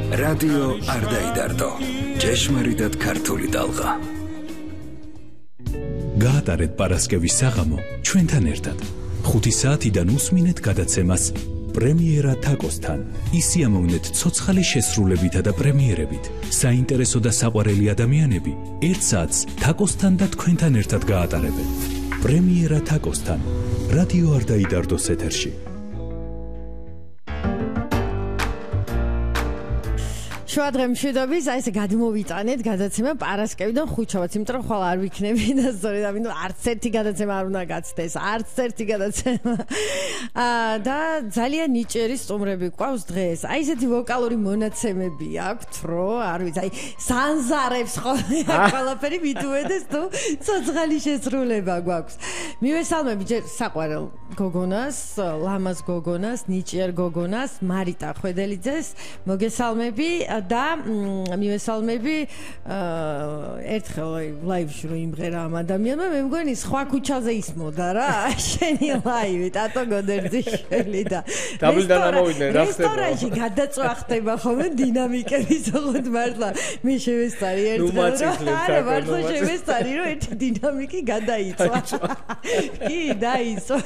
რადიო არ დაიდარდო. ჭეშმარიტად ქართული ტალღა. გაატარეთ პარასკევის საღამო ჩვენთან ერთად. 5 საათიდან უსმინეთ გადაცემას პრემიერა თაკოსთან. ისიამოვნეთ ცოცხალი შესრულებითა და პრემიერებით. საინტერესო და საყვარელი ადამიანები 1 საათს თაკოსთან და თქვენთან ერთად გაატარებენ. პრემიერა თაკოსთან. რადიო არ დაიდარდოს ეთერში. შუადღე მშვიდობის, აი ესე გადმოვიტანეთ გადაცემა პარასკევიდან ხუთშაბათს, იმიტომ რომ ხვალ არ ვიქნები და სწორედ ამიტომ არც ერთი გადაცემა არ უნდა გაცდეს, არც ერთი გადაცემა. და ძალიან ნიჭიერი სტუმრები გვყავს დღეს. აი ესეთი ვოკალური მონაცემები აქვთ, რომ არ ვიცი, აი სანზარებს ყველაფერი მithuedes თუ ცოცხალი შესრულება გვაქვს. მივესალმები ჯერ საყვარელ გოგონას, ლამაზ გოგონას, ნიჭიერ გოგონას, მარიტა ხვედელიძეს. მოგესალმები. და მივესალმები ერთხელ ლაივში რომ იმღერა ამ ადამიანმა მე მგონი სხვა ქუჩაზე ისმოდა რა შენი ლაივი ტატო გოდერძიშვილი და დაბლიდან ამოვიდნენ რა ხდება რესტორანში გადაწვა ხდება ხოლმე დინამიკები ზოგადად მართლა მე შევესწარი ერთხელ არა მართლა შევესწარი რომ ერთი დინამიკი გადაიწვა კი დაიწვა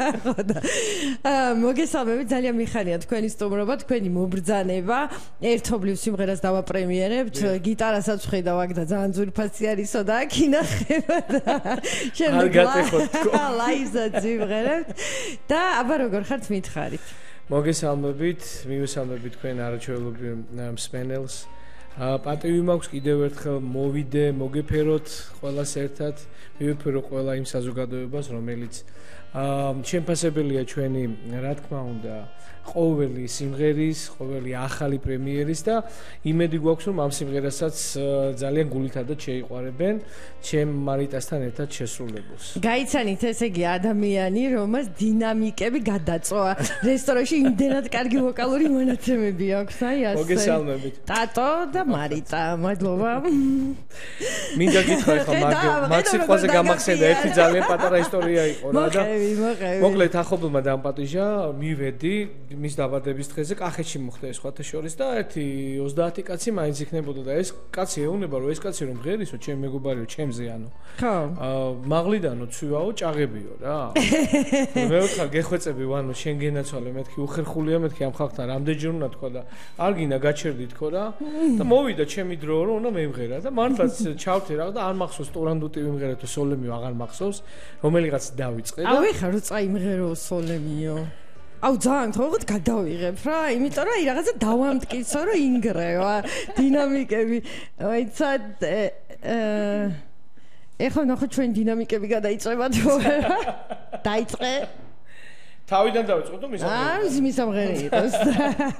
მოგესალმები ძალიან მიხარია თქვენი სტუმრობა თქვენი მობრძანება ერთობლივ სიმღერას დავაპრემიერებთ, გიტარასაც ვხედავ აქ და ძალიან ძვირფასი არისო და აქ ინახება და შემდეგ ლაივსაც ვიმღერებთ და აბა როგორ ხართ მითხარით. მოგესალმებით, მივესალმებით თქვენ არაჩვეულებრივ მსმენელს. პატივი მაქვს კიდევ ერთხელ მოვიდე, მოგეფეროთ ყველას ერთად, მივეფერო ყველა იმ საზოგადოებას, რომელიც შემფასებელია ჩვენი, რა თქმა უნდა, ყოველი სიმღერის, ყოველი ახალი პრემიერის და იმედი გვაქვს რომ ამ სიმღერასაც ძალიან გულითადად შეიყვარებენ ჩემ მარიტასთან ერთად შესრულებულს. გაიცანით ესე იგი ადამიანი რომელს დინამიკები გადაწვა. რესტორანში იმდენად კარგი ვოკალური მონაცემები აქვს, აი ასე. მოგესალმებით. ტატო და მარიტა, მადლობა. მინდა გითხრა ხო მაგ სიტყვაზე გამახსენდა ერთი ძალიან პატარა ისტორია იყო რა და მოკლედ ახობილმა დამპატიჟა მივედი მის დაბადების დღეზე კახეთში მოხდა ეს სხვათა შორის და ერთი 30 კაცი მაინც იქნებოდა და ეს კაცი ეუბნება რომ ეს კაცი რომ ღერისო ჩემ მეგობარიო ჩემზე ანუ ხო მაღლიდანო ცივაო ჭაღებიო რა მე ვთქვა გეხვეწები ვანო შენ გენაცვალე მეთქი უხერხულია მეთქი ამ ხალხთან რამდენჯერ უნდა თქვა და არ გინდა გაჩერდი თქო რა და მოვიდა ჩემი დრო რომ უნდა მემღერა და მართლაც ჩავთე რა და არ მახსოვს ტურანდუტი ვიმღერა თუ სოლემიო აღარ მახსოვს რომელიღაც დავიწყე და ავიხარ რო წაიმღერო სოლემიო აუ ძალიან თქო გადავიღებ რა იმიტომ რომ რაღაცა დავამტკიცო რომ ინგრევა დინამიკები აიცა ეხლა ნახო ჩვენ დინამიკები გადაიწება თუ დაიწყე თავიდან დავიწყო თუ მისამღერე მისამღერე იყოს